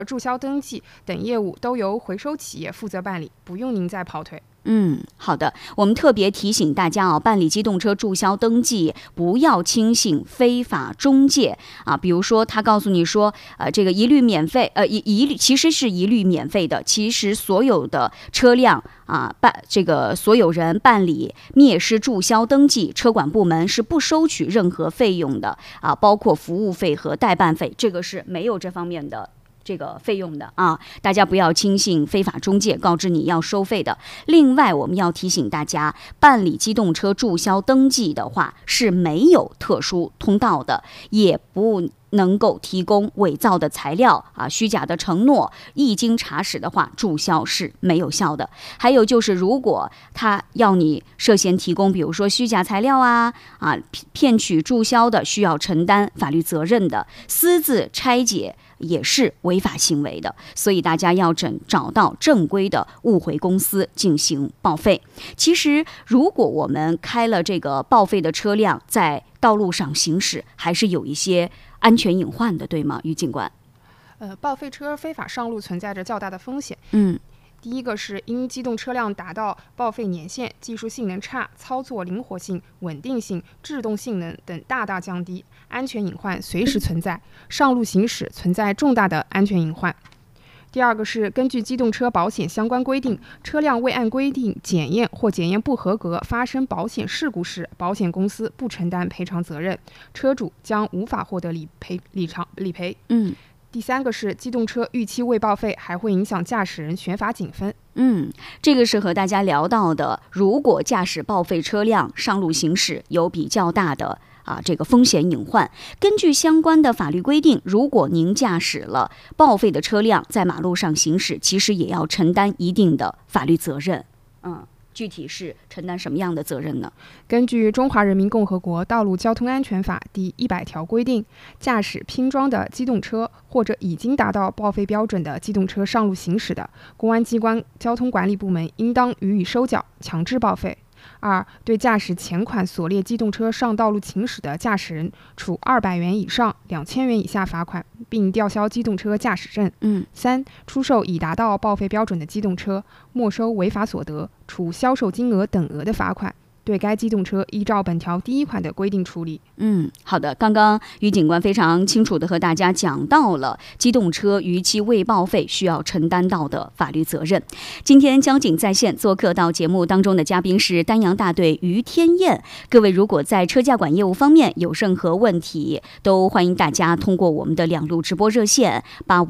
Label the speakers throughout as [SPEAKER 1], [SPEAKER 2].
[SPEAKER 1] 注销登记等业务都由回收企业负责办理，不用您再跑腿。
[SPEAKER 2] 好的，我们特别提醒大家办理机动车注销登记不要轻信非法中介比如说他告诉你说这个一律免费，其实是一律免费的，其实所有的车辆所有人办理灭失注销登记，车管部门是不收取任何费用的包括服务费和代办费，这个是没有这方面的这个费用的大家不要轻信非法中介告知你要收费的。另外我们要提醒大家，办理机动车注销登记的话是没有特殊通道的，也不能够提供伪造的材料虚假的承诺，一经查实的话注销是没有效的。还有就是如果他要你涉嫌提供比如说虚假材料骗取注销的，需要承担法律责任的，私自拆解也是违法行为的，所以大家要找到正规的物回公司进行报废。其实如果我们开了这个报废的车辆在道路上行驶，还是有一些安全隐患的，对吗，于警官？
[SPEAKER 1] 报废车非法上路存在着较大的风险。第一个是因机动车辆达到报废年限，技术性能差，操作灵活性、稳定性、制动性能等大大降低，安全隐患随时存在，上路行驶存在重大的安全隐患。第二个是根据机动车保险相关规定，车辆未按规定检验或检验不合格发生保险事故时，保险公司不承担赔偿责任，车主将无法获得理赔。第三个是机动车逾期未报废，还会影响驾驶人选罚警分。
[SPEAKER 2] 这个是和大家聊到的，如果驾驶报废车辆上路行驶有比较大的这个风险隐患。根据相关的法律规定，如果您驾驶了报废的车辆在马路上行驶，其实也要承担一定的法律责任。具体是承担什么样的责任呢？
[SPEAKER 1] 根据《中华人民共和国道路交通安全法》第100条规定，驾驶拼装的机动车或者已经达到报废标准的机动车上路行驶的，公安机关交通管理部门应当予以收缴，强制报废。2. 对驾驶前款所列机动车上道路行驶的驾驶人，处200元以上2000元以下罚款，并吊销机动车驾驶证。3. 出售已达到报废标准的机动车，没收违法所得，处销售金额等额的罚款，对该机动车依照本条第1款的规定处理。
[SPEAKER 2] 好的，刚刚于警官非常清楚地和大家讲到了机动车逾期未报废需要承担到的法律责任。今天交警在线做客到节目当中的嘉宾是丹阳大队于天燕。各位如果在车驾管业务方面有任何问题，都欢迎大家通过我们的2路直播热线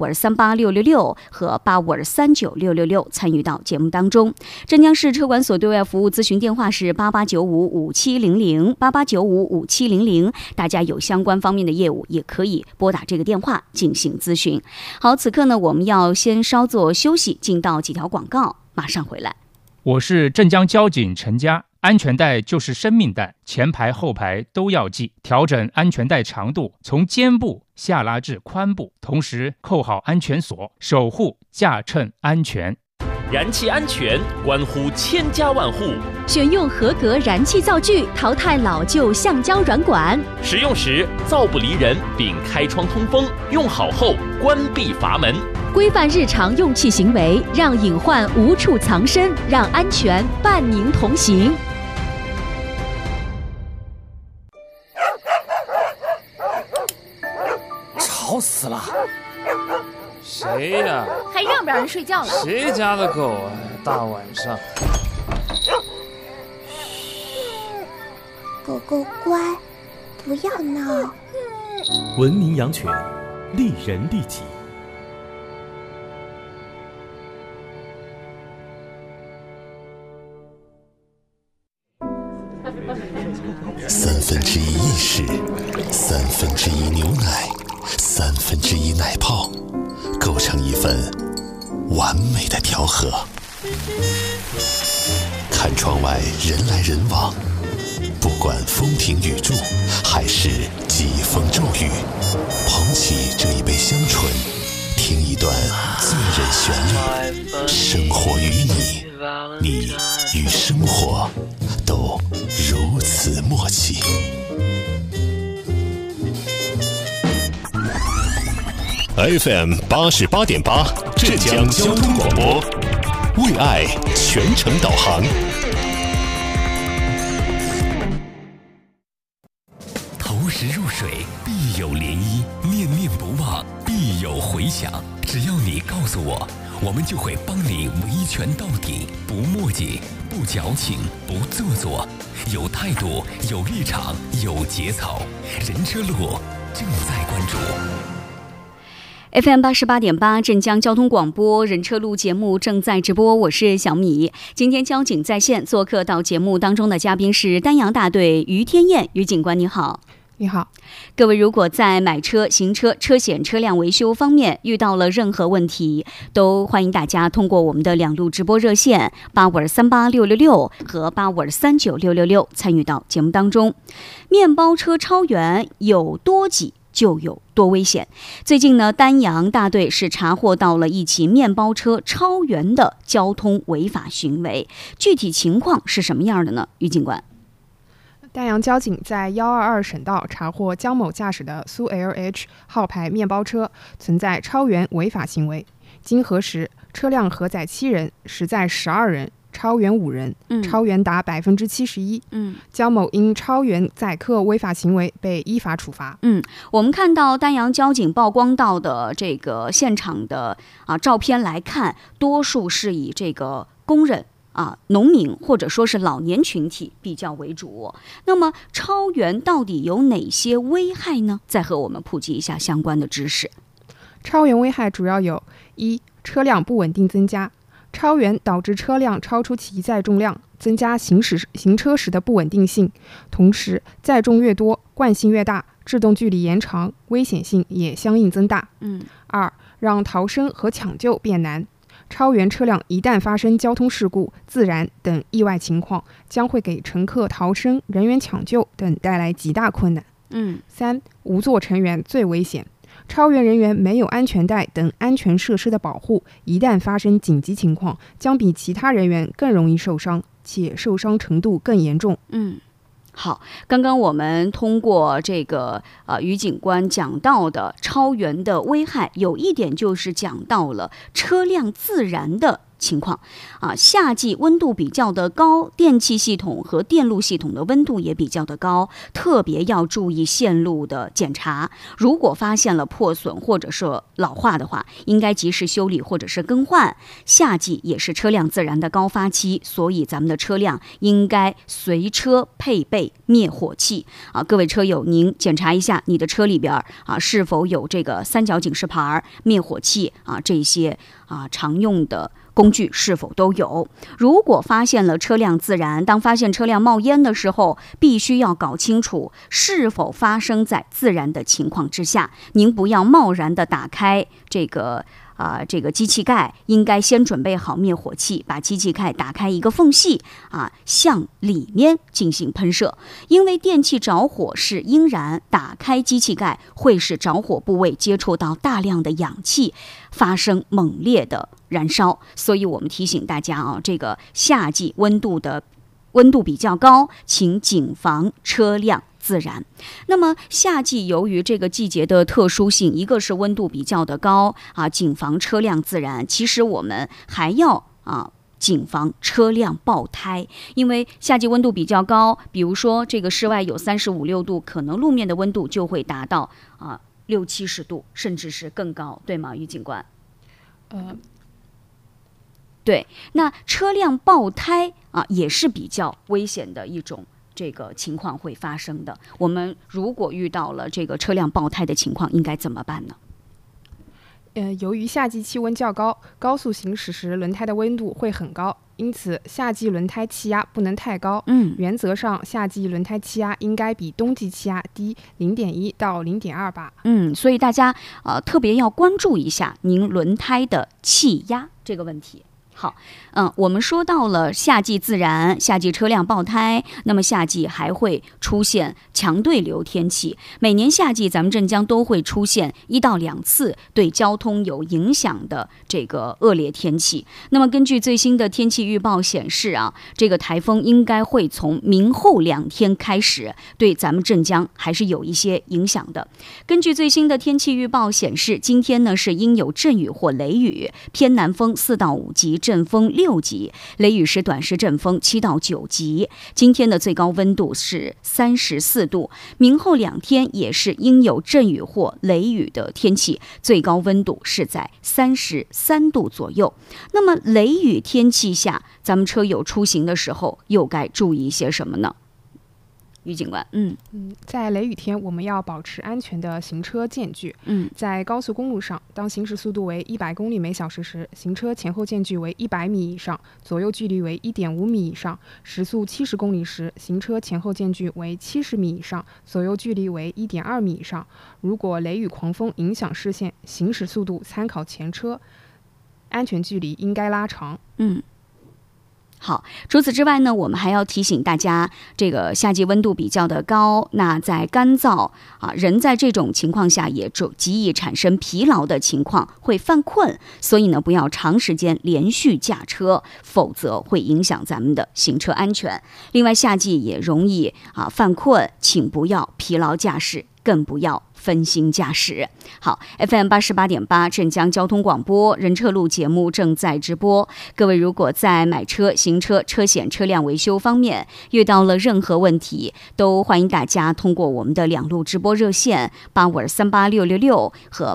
[SPEAKER 2] 85238666和85239666参与到节目当中。镇江市车管所对外服务咨询电话是88955700 88955700，大家有相关方面的业务也可以拨打这个电话进行咨询。好，此刻呢我们要先稍作休息，进到几条广告，马上回来。
[SPEAKER 3] 我是镇江交警陈佳。安全带就是生命带，前排后排都要系，调整安全带长度，从肩部下拉至髋部，同时扣好安全锁，守护驾乘安全。
[SPEAKER 4] 燃气安全关乎千家万户，
[SPEAKER 5] 选用合格燃气灶具，淘汰老旧橡胶软管。
[SPEAKER 4] 使用时灶不离人，并开窗通风，用好后关闭阀门。
[SPEAKER 5] 规范日常用气行为，让隐患无处藏身，让安全伴您同行。
[SPEAKER 6] 吵死了！谁呀？
[SPEAKER 7] 还让不让人睡觉了？
[SPEAKER 6] 谁家的狗啊？大晚上。
[SPEAKER 8] 狗狗乖，不要闹。
[SPEAKER 9] 文明养犬，利人利己。
[SPEAKER 10] 1/3意式，1/3牛奶，1/3奶泡，构成一份完美的调和。看窗外人来人往，不管风停雨住，还是疾风骤雨，捧起这一杯香醇，听一段醉人旋律。生活与你，你与生活都如此默契。 FM 88.8，浙江交通广播，为爱全程导航。
[SPEAKER 7] 投石入水，必有涟漪；念念不忘，必有回响。只要你告诉我，我们就会帮你维权到底，不墨迹，不矫情，不做作，有态度，有立场，有节操。人车路正在关注。
[SPEAKER 2] FM 88.8镇江交通广播人车路节目正在直播，我是小米。今天交警在线做客到节目当中的嘉宾是丹阳大队于天燕，于警官你好。
[SPEAKER 1] 你好，
[SPEAKER 2] 各位如果在买车、行车、车险、车辆维修方面遇到了任何问题，都欢迎大家通过我们的2路直播热线85386666和85396666参与到节目当中。面包车超员有多挤就有多危险。最近呢，丹阳大队是查获到了一起面包车超员的交通违法行为，具体情况是什么样的呢？于警官。
[SPEAKER 1] 丹阳交警在122省道查获江某驾驶的苏 LH 号牌面包车存在超员违法行为，经核实，车辆核载7人，实载12人，超员5人，超员达71%。江某因超员载客违法行为被依法处罚。
[SPEAKER 2] 我们看到丹阳交警曝光到的这个现场的照片来看，多数是以这个工人农民或者说是老年群体比较为主。那么超员到底有哪些危害呢？再和我们普及一下相关的知识。
[SPEAKER 1] 超员危害主要有：一、车辆不稳定增加，超员导致车辆超出其载重量，增加行车时的不稳定性，同时载重越多，惯性越大，制动距离延长，危险性也相应增大。二、让逃生和抢救变难。超员车辆一旦发生交通事故、自燃等意外情况，将会给乘客逃生、人员抢救等带来极大困难。三、无座成员最危险。超员人员没有安全带等安全设施的保护，一旦发生紧急情况，将比其他人员更容易受伤，且受伤程度更严重。
[SPEAKER 2] 好，刚刚我们通过这个于警官讲到的超员的危害，有一点就是讲到了车辆自燃的情况夏季温度比较的高，电气系统和电路系统的温度也比较的高，特别要注意线路的检查。如果发现了破损或者是老化的话，应该及时修理或者是更换。夏季也是车辆自燃的高发期，所以咱们的车辆应该随车配备灭火器各位车友，您检查一下你的车里边是否有这个三角警示牌、灭火器这些常用的工具是否都有。如果发现了车辆自燃，当发现车辆冒烟的时候，必须要搞清楚是否发生在自燃的情况之下。您不要贸然的打开这个机器盖，应该先准备好灭火器，把机器盖打开一个缝隙向里面进行喷射。因为电器着火是应燃，打开机器盖会使着火部位接触到大量的氧气，发生猛烈的燃烧。所以我们提醒大家这个夏季温度比较高，请谨防车辆自燃。那么夏季由于这个季节的特殊性，一个是温度比较的高谨防车辆自燃，其实我们还要谨防车辆爆胎。因为夏季温度比较高，比如说这个室外有35、6度，可能路面的温度就会达到60、70度，甚至是更高，对吗，于警官？对，那车辆爆胎也是比较危险的一种这个情况会发生的。我们如果遇到了这个车辆爆胎的情况，应该怎么办呢？
[SPEAKER 1] 由于夏季气温较高，高速行驶时轮胎的温度会很高，因此夏季轮胎气压不能太高。原则上夏季轮胎气压应该比冬季气压低0.1到0.2把。
[SPEAKER 2] 所以大家特别要关注一下您轮胎的气压这个问题。 好，我们说到了夏季自燃，夏季车辆爆胎，那么夏季还会出现强对流天气。每年夏季，咱们镇江都会出现1到2次对交通有影响的这个恶劣天气。那么根据最新的天气预报显示啊，这个台风应该会从明后2天开始对咱们镇江还是有一些影响的。根据最新的天气预报显示，今天呢是应有阵雨或雷雨，偏南风4到5级，阵风6级，雷雨时短时阵风7到9级。今天的最高温度是34度，明后2天也是应有阵雨或雷雨的天气，最高温度是在33度左右。那么雷雨天气下，咱们车友出行的时候又该注意些什么呢？于警官，
[SPEAKER 1] 在雷雨天，我们要保持安全的行车间距。在高速公路上，当行驶速度为100公里每小时时，行车前后间距为100米以上，左右距离为1.5米以上；时速70公里时，行车前后间距为70米以上，左右距离为1.2米以上。如果雷雨狂风影响视线，行驶速度参考前车，安全距离应该拉长。
[SPEAKER 2] 好，除此之外呢，我们还要提醒大家，这个夏季温度比较的高，那在干燥人在这种情况下也极易产生疲劳的情况，会犯困，所以呢，不要长时间连续驾车，否则会影响咱们的行车安全。另外，夏季也容易犯困，请不要疲劳驾驶，更不要分心驾驶。好 ，FM 88.8镇江交通广播人车路节目正在直播。各位如果在买车、行车、车险、车辆维修方面遇到了任何问题，都欢迎大家通过我们的2路直播热线85386666和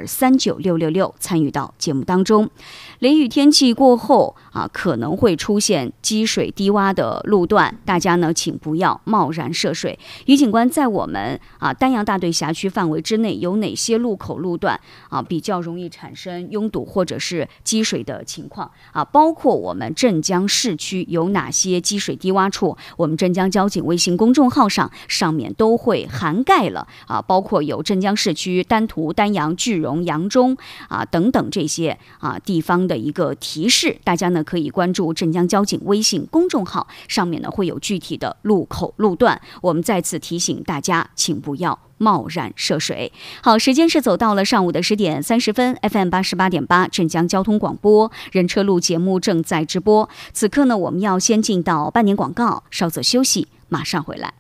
[SPEAKER 2] 85396666参与到节目当中。雷雨天气过后可能会出现积水低洼的路段，大家呢请不要贸然涉水。于警官，在我们丹阳大队辖区范围之内，有哪些路口路段比较容易产生拥堵或者是积水的情况包括我们镇江市区有哪些积水低洼处，我们镇江交警微信公众号上面都会涵盖了包括有镇江市区丹徒、丹阳、句容、扬中等等这些地方的一个提示，大家呢可以关注镇江交警微信公众号，上面呢会有具体的路口路段。我们再次提醒大家，请不要贸然涉水。好，时间是走到了上午的10点30分 ，FM 88.8镇江交通广播人车路节目正在直播。此刻呢，我们要先进到半年广告，稍作休息，马上回来。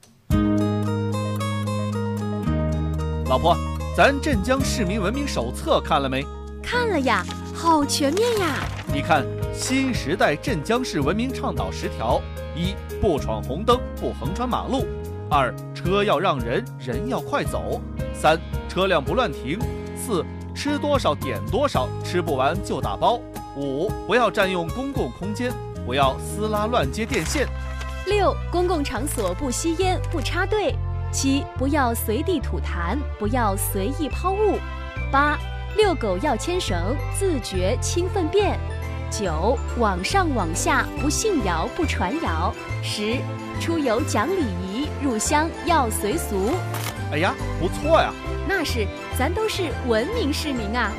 [SPEAKER 11] 老婆，咱镇江市民文明手册看了没？
[SPEAKER 5] 看了呀，好全面呀！
[SPEAKER 11] 你看，新时代镇江市文明倡导10条：1. 不闯红灯，不横穿马路；2. 车要让人，人要快走；3. 车辆不乱停；4. 吃多少点多少，吃不完就打包；5. 不要占用公共空间，不要撕拉乱接电线
[SPEAKER 5] ；6. 公共场所不吸烟，不插队；7. 不要随地吐痰，不要随意抛物；8. 遛狗要牵绳，自觉清粪便；9. 网上网下不信谣不传谣；10. 出游讲礼仪，入乡要随俗。
[SPEAKER 11] 哎呀，不错呀！
[SPEAKER 5] 那是，咱都是文明市民啊。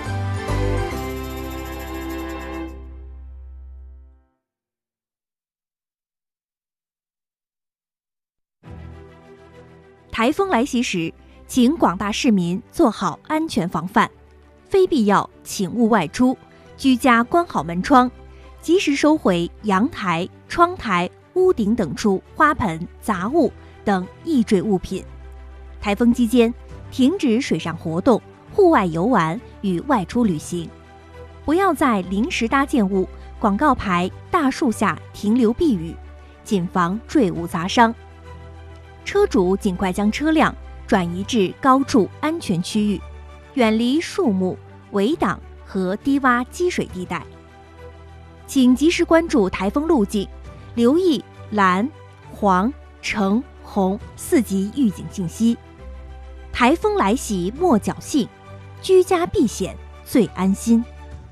[SPEAKER 12] 台风来袭时，请广大市民做好安全防范，非必要请勿外出，居家关好门窗，及时收回阳台、窗台、屋顶等处花盆、杂物等易坠物品。台风期间，停止水上活动、户外游玩与外出旅行，不要在临时搭建物、广告牌、大树下停留避雨，谨防坠物砸伤。车主尽快将车辆转移至高处安全区域，远离树木、围挡和低洼积水地带。请及时关注台风路径，留意蓝、黄、橙、红4级预警信息。台风来袭莫侥幸，居家避险最安心。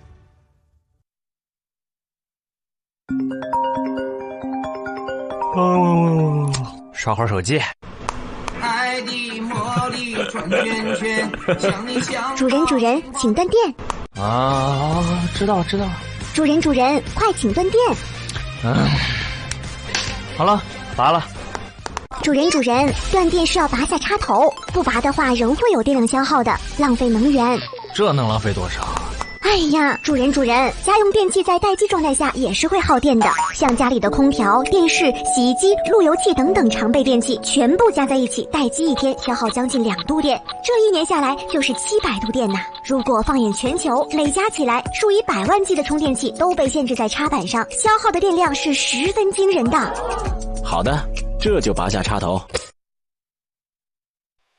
[SPEAKER 6] 刷会儿手机。
[SPEAKER 8] 主人，请断电。
[SPEAKER 6] 知道。
[SPEAKER 8] 主人，快请断电。
[SPEAKER 6] 好了，拔了。
[SPEAKER 8] 主人，断电是要拔下插头，不拔的话仍会有电量消耗的，浪费能源。
[SPEAKER 6] 这能浪费多少？
[SPEAKER 8] 哎呀，主人，家用电器在待机状态下也是会耗电的，像家里的空调、电视、洗衣机、路由器等等常备电器，全部加在一起，待机1天消耗将近2度电，这1年下来就是700度电呐。如果放眼全球，累加起来，数以百万计的充电器都被限制在插板上，消耗的电量是十分惊人的。
[SPEAKER 6] 好的，这就拔下插头。